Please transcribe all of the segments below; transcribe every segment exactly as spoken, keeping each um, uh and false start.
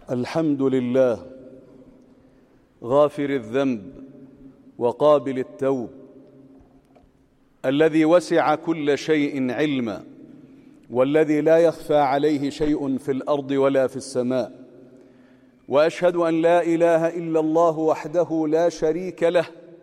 الحمد لله غافر الذنب وقابل التوب الذي وسع كل شيء علما والذي لا يخفى عليه شيء في الأرض ولا في السماء، وأشهد أن لا إله إلا الله وحده لا شريك له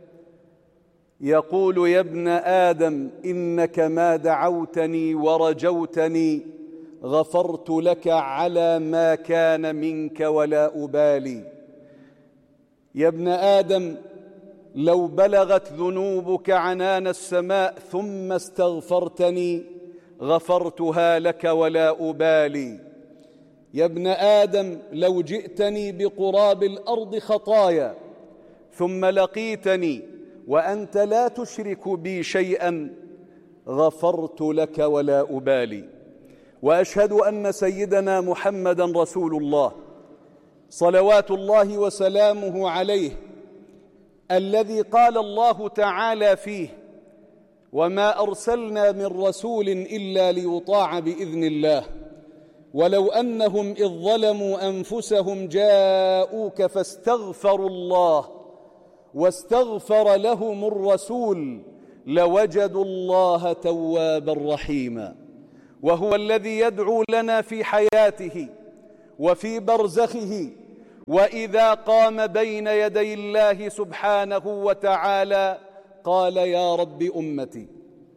يقول: يا ابن آدم إنك ما دعوتني ورجوتني غفرت لك على ما كان منك ولا أبالي. يا ابن آدم لو بلغت ذنوبك عنان السماء ثم استغفرتني غفرتها لك ولا أبالي. يا ابن آدم لو جئتني بقراب الأرض خطايا ثم لقيتني وأنت لا تشرك بي شيئا غفرت لك ولا أبالي. وأشهد أن سيدنا محمدًا رسول الله صلوات الله وسلامه عليه، الذي قال الله تعالى فيه: وما أرسلنا من رسول إلا ليطاع بإذن الله ولو أنهم إذ ظلموا أنفسهم جاءوك فاستغفروا الله واستغفر لهم الرسول لوجدوا الله توابا رحيما. وهو الذي يدعو لنا في حياته وفي برزخه، وإذا قام بين يدي الله سبحانه وتعالى قال: يا رب أمتي.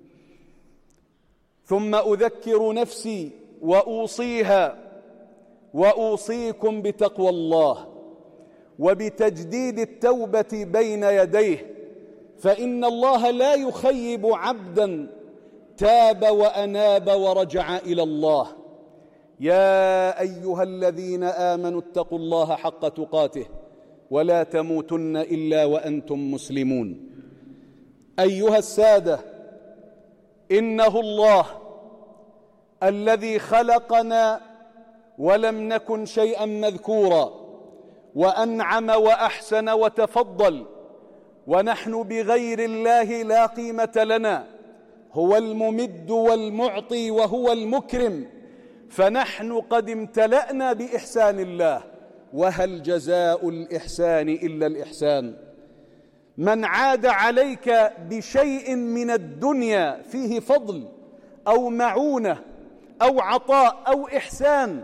ثم أذكر نفسي وأوصيها وأوصيكم بتقوى الله وبتجديد التوبة بين يديه، فإن الله لا يخيب عبداً تاب وأناب ورجع إلى الله. يا أيها الذين آمنوا اتقوا الله حق تقاته ولا تموتن إلا وأنتم مسلمون. أيها السادة، إنه الله الذي خلقنا ولم نكن شيئا مذكورا، وأنعم وأحسن وتفضل، ونحن بغير الله لا قيمة لنا. هو الممد والمعطي وهو المكرم، فنحن قد امتلأنا بإحسان الله، وهل جزاء الإحسان إلا الإحسان؟ من عاد عليك بشيء من الدنيا فيه فضل أو معونة أو عطاء أو إحسان،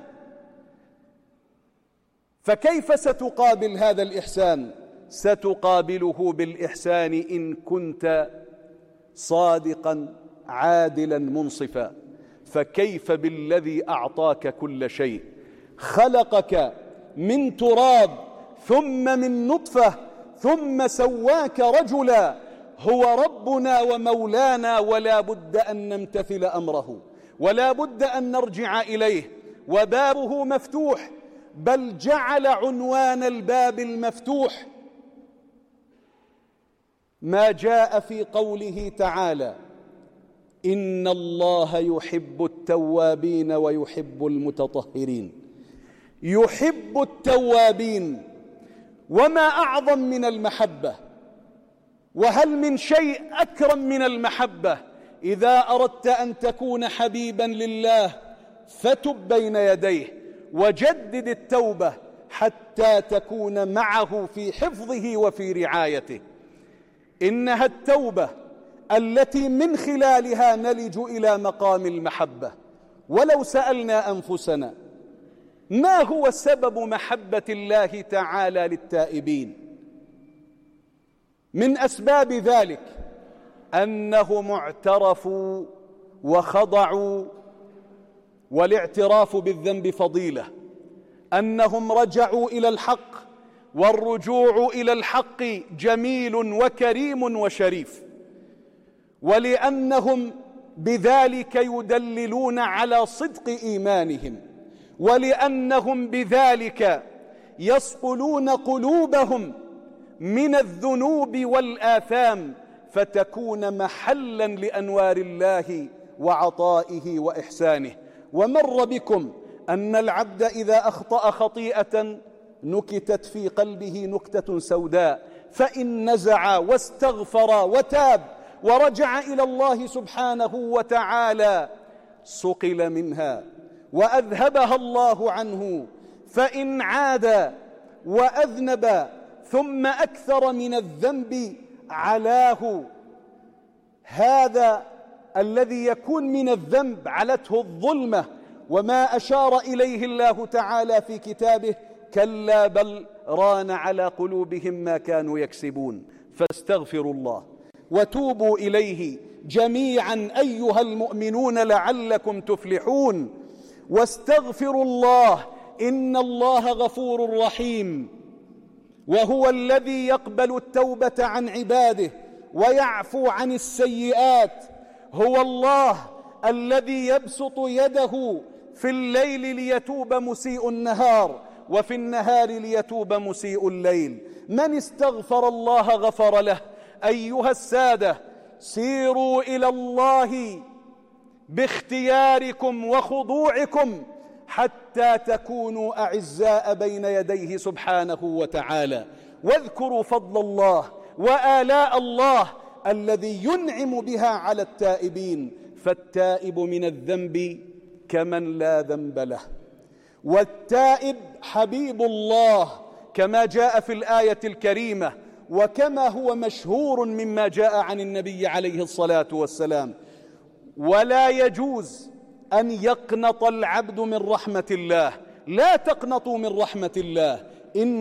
فكيف ستقابل هذا الإحسان؟ ستقابله بالإحسان إن كنت صادقا عادلا منصفا. فكيف بالذي أعطاك كل شيء، خلقك من تراب ثم من نطفة ثم سواك رجلا، هو ربنا ومولانا، ولا بد أن نمتثل أمره ولا بد أن نرجع إليه، وبابه مفتوح، بل جعل عنوان الباب المفتوح ما جاء في قوله تعالى: إن الله يحب التوابين ويحب المتطهرين. يحب التوابين، وما أعظم من المحبة؟ وهل من شيء أكرم من المحبة؟ إذا أردت أن تكون حبيبا لله فتب بين يديه وجدد التوبة حتى تكون معه في حفظه وفي رعايته. إنها التوبة التي من خلالها نلج إلى مقام المحبة. ولو سألنا أنفسنا ما هو سبب محبة الله تعالى للتائبين، من أسباب ذلك أنهم اعترفوا وخضعوا، والاعتراف بالذنب فضيلة، أنهم رجعوا إلى الحق، والرجوع إلى الحق جميل وكريم وشريف، ولأنهم بذلك يدللون على صدق إيمانهم، ولأنهم بذلك يصقلون قلوبهم من الذنوب والآثام، فتكون محلا لأنوار الله وعطائه وإحسانه. ومر بكم أن العبد إذا أخطأ خطيئة نكتت في قلبه نكتة سوداء، فإن نزع واستغفر وتاب ورجع إلى الله سبحانه وتعالى صقل منها وأذهبها الله عنه، فإن عاد وأذنب ثم أكثر من الذنب علاه. هذا الذي يكون من الذنب علته الظلمة، وما أشار إليه الله تعالى في كتابه: كلا بل ران على قلوبهم ما كانوا يكسبون. فاستغفروا الله وتوبوا إليه جميعا أيها المؤمنون لعلكم تفلحون. واستغفروا الله إن الله غفور رحيم، وهو الذي يقبل التوبة عن عباده ويعفو عن السيئات. هو الله الذي يبسط يده في الليل ليتوب مسيء النهار، وفي النهار ليتوب مسيء الليل. من استغفر الله غفر له. أيها السادة، سيروا إلى الله باختياركم وخضوعكم حتى تكونوا أعزاء بين يديه سبحانه وتعالى، واذكروا فضل الله وآلاء الله الذي ينعم بها على التائبين. فالتائب من الذنب كمن لا ذنب له، والتائب حبيب الله كما جاء في الآية الكريمة، وكما هو مشهور مما جاء عن النبي عليه الصلاة والسلام. ولا يجوز أن يقنط العبد من رحمة الله. لا تقنطوا من رحمة الله، إن